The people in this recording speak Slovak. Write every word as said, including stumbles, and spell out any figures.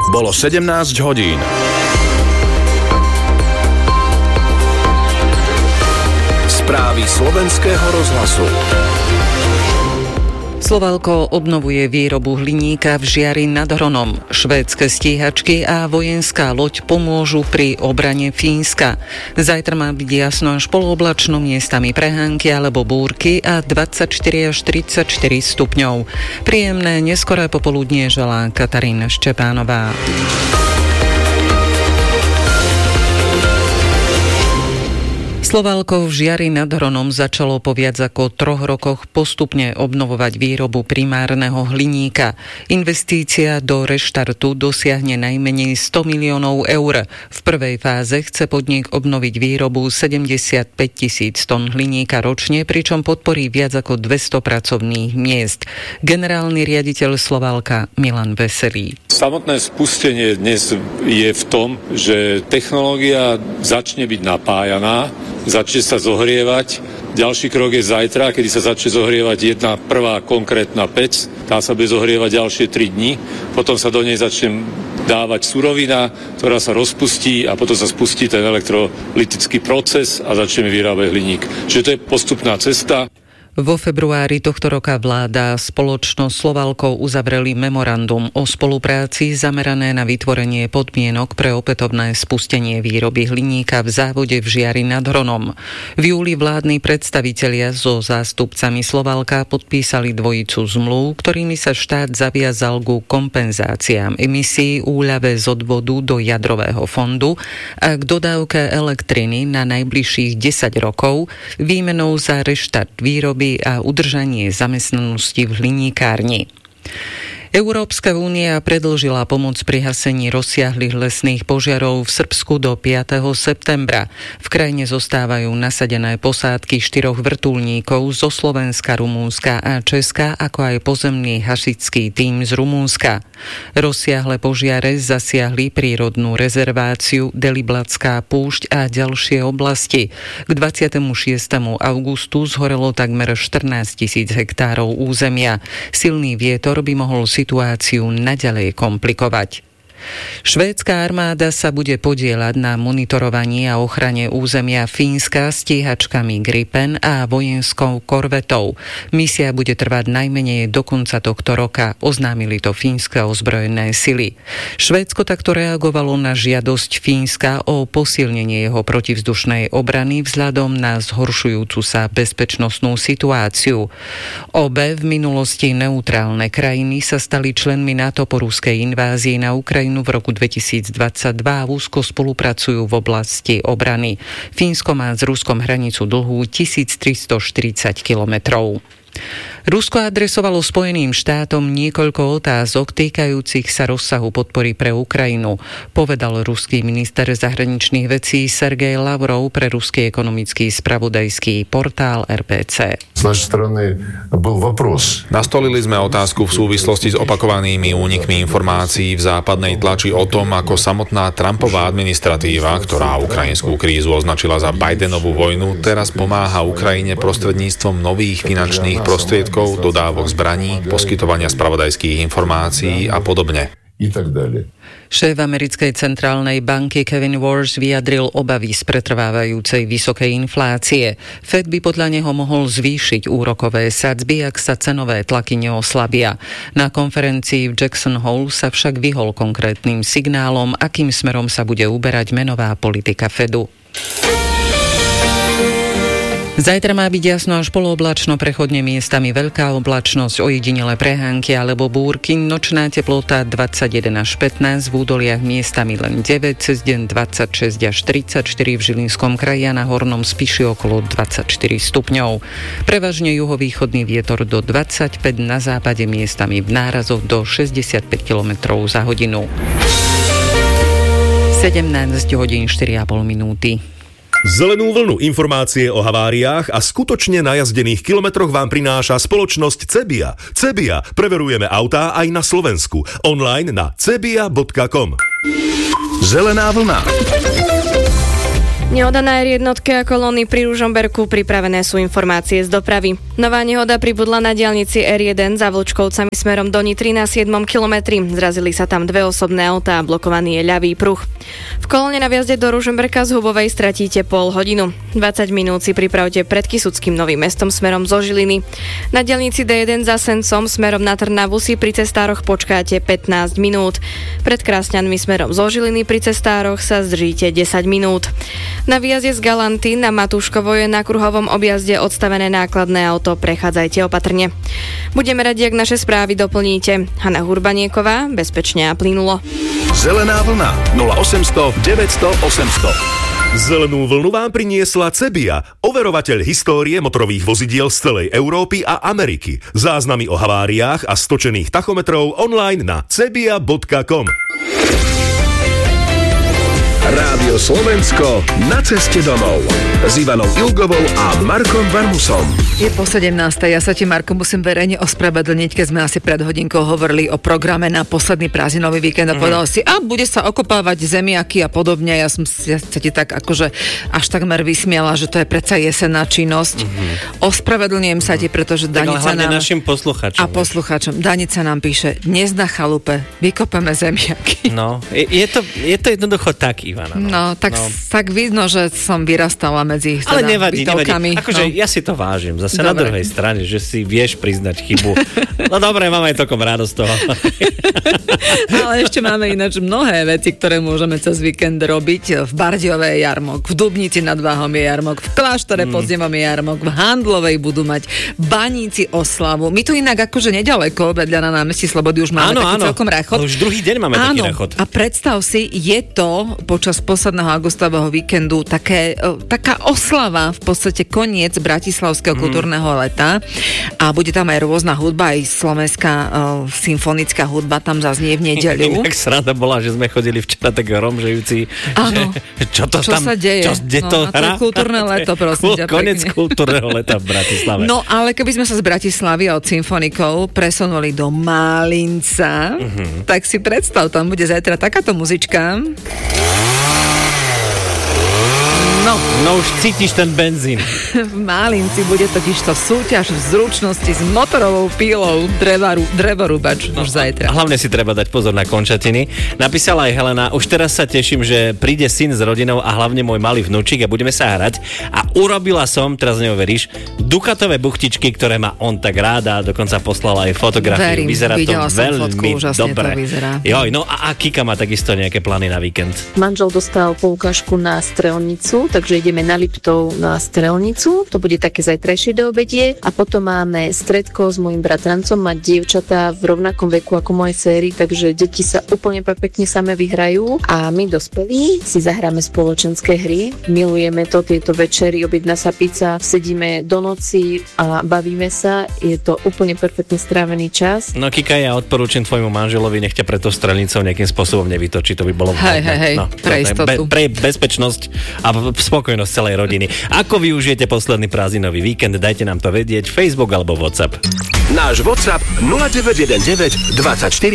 Bolo sedemnásť hodín. Správy slovenského rozhlasu. Slovalko obnovuje výrobu hliníka v Žiari nad Hronom. Švédske stíhačky a vojenská loď pomôžu pri obrane Fínska. Zajtra má byť jasno až polooblačno, miestami prehánky alebo búrky a dvadsaťštyri až tridsaťštyri stupňov. Príjemné neskoré popoludnie želá Katarína Ščepánová. Slovalko v Žiari nad Hronom začalo po viac ako troch rokoch postupne obnovovať výrobu primárneho hliníka. Investícia do reštartu dosiahne najmenej sto miliónov eur. V prvej fáze chce podnik obnoviť výrobu sedemdesiatpäť tisíc tón hliníka ročne, pričom podporí viac ako dvesto pracovných miest. Generálny riaditeľ Slovalka Milan Veselý. Samotné spustenie dnes je v tom, že technológia začne byť napájaná, začne sa zohrievať. Ďalší krok je zajtra, kedy sa začne zohrievať jedna prvá konkrétna pec. Tá sa bude zohrievať ďalšie tri dni. Potom sa do nej začne dávať surovina, ktorá sa rozpustí a potom sa spustí ten elektrolytický proces a začneme vyrábať hliník. Čiže to je postupná cesta. Vo februári tohto roka vláda a spoločnosť Slovalko uzavreli memorandum o spolupráci zamerané na vytvorenie podmienok pre opätovné spustenie výroby hliníka v závode v Žiari nad Hronom. V júli vládni predstavitelia so zástupcami Slovalka podpísali dvojicu zmluv, ktorými sa štát zaviazal ku kompenzáciám emisí, úľave z odvodu do jadrového fondu a k dodávke elektriny na najbližších desať rokov výmenou za reštart výroby a udržanie zamestnanosti v hliníkárni. Európska únia predĺžila pomoc pri hasení rozsiahlych lesných požiarov v Srbsku do piateho septembra. V krajine zostávajú nasadené posádky štyroch vrtuľníkov zo Slovenska, Rumúnska a Česka, ako aj pozemný hasičský tím z Rumúnska. Rozsiahle požiare zasiahli prírodnú rezerváciu Deliblatská púšť a ďalšie oblasti. K dvadsiatemu šiestemu augustu zhorelo takmer štrnásť tisíc hektárov územia. Silný vietor by mohol situáciu naďalej komplikovať. Švédska armáda sa bude podieľať na monitorovaní a ochrane územia Fínska stíhačkami Gripen a vojenskou korvetou. Misia bude trvať najmenej do konca tohto roka, oznámili to fínske ozbrojené sily. Švédsko takto reagovalo na žiadosť Fínska o posilnenie jeho protivzdušnej obrany vzhľadom na zhoršujúcu sa bezpečnostnú situáciu. Obe v minulosti neutrálne krajiny sa stali členmi NATO po ruskej invázii na Ukrajinu v roku dvetisícdvadsaťdva a úzko spolupracujú v oblasti obrany. Fínsko má s Ruskom hranicu dlhú tisíctristoštyridsať kilometrov. Rusko adresovalo Spojeným štátom niekoľko otázok týkajúcich sa rozsahu podpory pre Ukrajinu, povedal ruský minister zahraničných vecí Sergej Lavrov pre ruský ekonomický spravodajský portál er pé cé. Z našej strany bol вопрос. Nastolili sme otázku v súvislosti s opakovanými únikmi informácií v západnej tlači o tom, ako samotná Trumpová administratíva, ktorá ukrajinskú krízu označila za Bidenovú vojnu, teraz pomáha Ukrajine prostredníctvom nových finančných prostriedkov, dodávok zbraní, poskytovania spravodajských informácií a podobne. Šéf americkej centrálnej banky Kevin Warsh vyjadril obavy z pretrvávajúcej vysokej inflácie. Fed by podľa neho mohol zvýšiť úrokové sadzby, ak sa cenové tlaky neoslabia. Na konferencii v Jackson Hole sa však vyhol konkrétnym signálom, akým smerom sa bude uberať menová politika Fedu. Zajtra má byť jasno až polooblačno, prechodne miestami veľká oblačnosť, ojedinele prehánky alebo búrky, nočná teplota dvadsaťjeden až pätnásť, v údoliach miestami len deväť, cez deň dvadsaťšesť až tridsaťštyri, v Žilinskom kraji a na Hornom Spiši okolo dvadsaťštyri stupňov. Prevažne juhovýchodný vietor do dvadsaťpäť, na západe miestami v nárazoch do šesťdesiatpäť kilometrov za hodinu. sedemnásť hodín štyri a pol minúty. Zelenú vlnu informácie o haváriách a skutočne najazdených kilometroch vám prináša spoločnosť Cebia. Cebia. Preverujeme autá aj na Slovensku. Online na cebia bodka com. Zelená vlna. Nehoda na er jednotke a kolóny pri Ružomberku, pripravené sú informácie z dopravy. Nová nehoda pribudla na diaľnici er jeden za Vlčkovcami smerom do Nitry na siedmom kilometri. Zrazili sa tam dve osobné autá a blokovaný je ľavý pruh. V kolóne na vjazde do Ružomberka z Hubovej stratíte pol hodinu. dvadsať minút si pripravte pred Kysuckým Novým Mestom smerom zo Žiliny. Na diaľnici dé jeden za Sencom smerom na Trnavu si pri cestároch počkáte pätnásť minút. Pred Krásňanmi smerom zo Žiliny pri cestároch sa zdržíte desať minút. Na výjazde z Galanty na Matúškovo je na kruhovom objazde odstavené nákladné auto, prechádzajte opatrne. Budeme radi, ak naše správy doplníte. Hana Hurbanieková, bezpečne a plynulo. Zelená vlna nula osemsto deväťsto osemsto. Zelenú vlnu vám priniesla Cebia, overovateľ histórie motorových vozidiel z celej Európy a Ameriky. Záznamy o haváriách a stočených tachometrov online na cebia bodka com. Rádio Slovensko na ceste domov s Ivanou Ilgovou a Markom Varmusom. Je po sedemnástej. Ja sa ti, Marko, musím verejne ospravedlniť, keď sme asi pred hodinkou hovorili o programe na posledný prázdninový víkend a mm. povedal si, a bude sa okopávať zemiaky a podobne. Ja som ja sa ti tak akože až takmer vysmiala, že to je predsa jesenná činnosť. Mm-hmm. Ospravedlňujem sa ti, pretože Danica nám... našim posluchačom. A posluchačom. Danica nám píše, dnes na chalupe vykopeme zemiaky. No, je, je, to, je to jednoducho tak, Ivana. No, no tak, no. tak vidno, že som vyrastala medzi teda ale nevadí, nevadí. Akože no. ja si to vážim. Zase dobre. Na druhej strane, že si vieš priznať chybu. No dobre, mám aj tokom radosť toho. Ale ešte máme ináč mnohé veci, ktoré môžeme cez víkend robiť. V Bardiove je jarmok, v Dubnici nad Váhom je jarmok, v Kláštore mm. pod Zemom je jarmok, v Handlovej budú mať baníci oslavu. My tu inak akože nedaleko, vedľa na námestí Slobody už máme áno, taký áno. celkom rachot. Už druhý deň máme áno. taký rachot. A predstav si, je to počas posledného augustového víkendu také, taká oslava, v podstate koniec bratislavského mm. kultúrneho leta a bude tam aj rôzna hudba, aj slovenská uh, symfonická hudba tam zaznie v nedeľu. Inak sranda bola, že sme chodili včera tak romžejúci, áno. čo to čo tam, sa deje? Čo, kde no, to hrá? To je kultúrne leto, prosím ťa. Konec kultúrneho leta v Bratislave. No, ale keby sme sa z Bratislavy od symfonikov presunuli do Málinca, mm-hmm. tak si predstav, tam bude zajtra takáto muzička. No. no už cítiš ten benzín. V Málinci bude totižto súťaž v zručnosti s motorovou pílou drevaru, drevorúbač no, už zajtra. Hlavne si treba dať pozor na končatiny. Napísala aj Helena, už teraz sa teším, že príde syn s rodinou a hlavne môj malý vnúčik a budeme sa hrať. A urobila som, teraz neuveríš, dukatové buchtičky, ktoré má on tak ráda, dokonca poslala aj fotografiu. Verím, vyzerá to veľmi fotku, dobre. To vyzerá. Joj, no a, a Kika má takisto nejaké plány na víkend. Manžel dostal poukážku na strelnicu, takže ideme na Liptov na strelnicu. To bude také zajtrajšie do obedie. A potom máme stredko s mojim bratrancom, mať dievčatá v rovnakom veku ako moje séry, takže deti sa úplne pekne same vyhrajú. A my dospelí si zahráme spoločenské hry. Milujeme to, tieto večery, objedná sa pizza, sedíme do noci a bavíme sa. Je to úplne perfektne strávený čas. No Kika, ja odporúčam tvojmu manželovi, nech ťa pre to strelnicou nejakým spôsobom nevytočí, to by bolo hej, hej, hej, no, pre istotu. Be, pre bezpečnosť a spokojnosť celej rodiny. Ako využijete posledný prázdninový víkend, dajte nám to vedieť, Facebook alebo WhatsApp. Náš WhatsApp nula deväť jeden deväť dvadsaťštyri